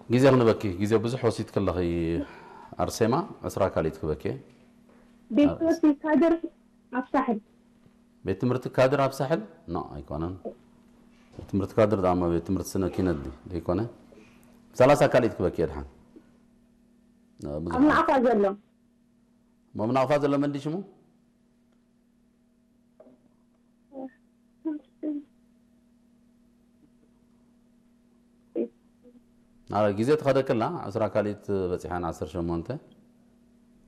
جزء نبكي جزء بزح وسيت كله هي أرسمة أسرع كاليت كبكي بيت كادر أفتحل بيت مرت كادر أب ساحل نا يكونن بيت مرت كادر دعما بيت مرت سنة كيند دي يكونه ثلاثة كاليت كبكي الحين أمن عفا زلم ما من أفاز ولا من دي شمو على جزء تخدك لا أسرع كاليت بس إحنا عصر شو مونته